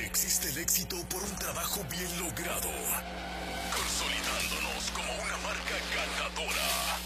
Existe el éxito por un trabajo bien logrado. Consolidado.